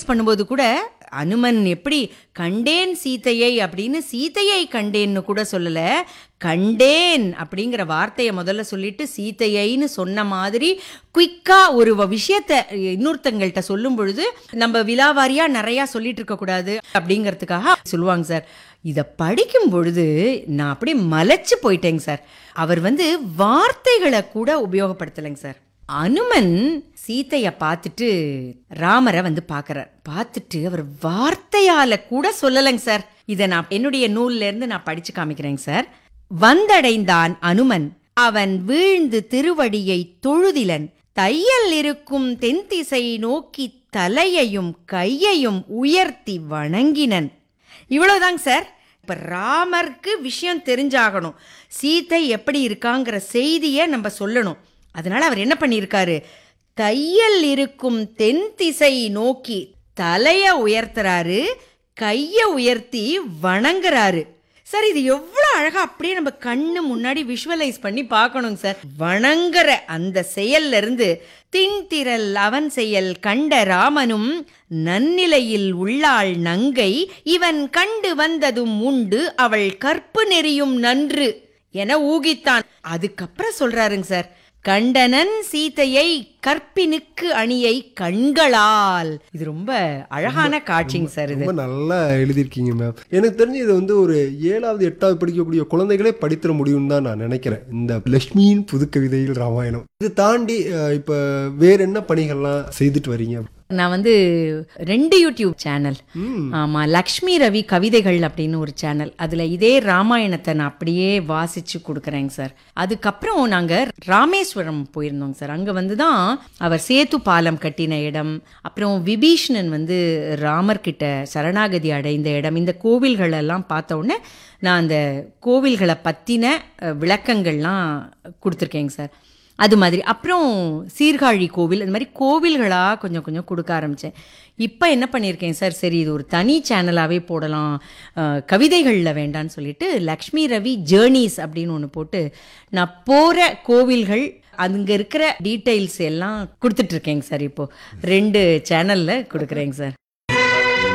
Visualise பண்ணும்போது கூட அனுமன் எப்படி கண்டேன் சீதையை அப்படின்னு சீதையை கண்டேன்னு கூட சொல்லல, கண்டேன் அப்படிங்கிற வார்த்தையை முதல்ல சொல்லிட்டு சீதையைன்னு சொன்ன மாதிரி குயிக்கா ஒரு விஷயத்த இன்னொருத்தங்கள்ட்ட சொல்லும் பொழுது நம்ம விலாவாரியா நிறைய சொல்லிட்டு இருக்க கூடாது அப்படிங்கிறதுக்காக சொல்லுவாங்க சார். இதை படிக்கும் பொழுது நான் அப்படியே மலைச்சு போயிட்டேங்க சார். அவர் வார்த்தைகளை கூட உபயோகப்படுத்தலைங்க சார். அனுமன் சீதைய பார்த்துட்டு ராமரை பார்க்கறார். பார்த்துட்டு அவர் வார்த்தையால கூட சொல்லலைங்க சார். இதை நான் என்னுடைய நூல்ல இருந்து நான் படிச்சு காமிக்கிறேங்க சார். வந்தடைந்தான் அனுமன், அவன் வீழ்ந்து திருவடியை தொழுதிலன், தையல் இருக்கும் தென்திசை நோக்கி தலையையும் கையையும் உயர்த்தி வணங்கினன். இவ்வளவுதாங்க சார். இப்ப ராமருக்கு விஷயம் தெரிஞ்சாகணும், சீதை எப்படி இருக்காங்கிற செய்தியை நம்ம சொல்லணும். அதனால அவர் என்ன பண்ணியிருக்காரு, தையல் இருக்கும் தென் திசை நோக்கி தலைய உயர்த்துறாரு, கைய உயர்த்தி வணங்குறாரு. சார் இது எவ்வளவு அழகா அப்படியே நம்ம கண்ணு முன்னாடி விஷுவலைஸ் பண்ணி பார்க்கணுங்க சார். வணங்குற அந்த செயல்ல இருந்து தின்திரல் அவன் செயல் கண்ட ராமனும் நன்னிலையில் உள்ளாள் நங்கை, இவன் கண்டு வந்ததும் உண்டு அவள் கற்பு நெறியும் நன்று என ஊகித்தான். அதுக்கப்புறம் சொல்றாருங்க சார், கண்டனன் சீதையை கற்பினுக்கு அணியை கண்களால். இது ரொம்ப அழகான காட்சிங்க சார். இது ரொம்ப நல்லா எழுதியிருக்கீங்க மேம். எனக்கு தெரிஞ்சு இது ஒரு 7வது 8வது படிக்கக்கூடிய குழந்தைகளே படித்திட முடியும்னு தான் நான் நினைக்கிறேன், இந்த லட்சுமியின் புது கவிதையில் ராமாயணம். இது தாண்டி இப்போ வேற என்ன பணிகள்லாம் செய்துட்டு வரீங்க? நான் 2 யூடியூப் சேனல், ஆமா, லக்ஷ்மி ரவி கவிதைகள் அப்படின்னு ஒரு சேனல், அதுல இதே ராமாயணத்தை நான் அப்படியே வாசிச்சு கொடுக்குறேங்க சார். அதுக்கப்புறம் நாங்க ராமேஸ்வரம் போயிருந்தோங்க சார். அங்க தான் அவர் சேத்து பாலம் கட்டின இடம், அப்புறம் விபீஷணன் ராமர் கிட்ட சரணாகதி அடைந்த இடம், இந்த கோவில்கள் எல்லாம் பார்த்த உடனே நான் அந்த கோவில்களை பத்தின விளக்கங்கள்லாம் கொடுத்துருக்கேங்க சார். அது மாதிரி அப்புறம் சீர்காழி கோவில், அந்த மாதிரி கோவில்களாக கொஞ்சம் கொஞ்சம் கொடுக்க ஆரம்பித்தேன். இப்போ என்ன பண்ணியிருக்கேன் சார், சரி இது ஒரு தனி சேனலாகவே போடலாம், கவிதைகளில் வேண்டான்னு சொல்லிட்டு லக்ஷ்மி ரவி ஜேர்னிஸ் அப்படின்னு ஒன்று போட்டு நான் போகிற கோவில்கள் அங்கே இருக்கிற டீட்டெயில்ஸ் எல்லாம் கொடுத்துட்ருக்கேங்க சார். இப்போது 2 சேனலில் கொடுக்குறேங்க சார்.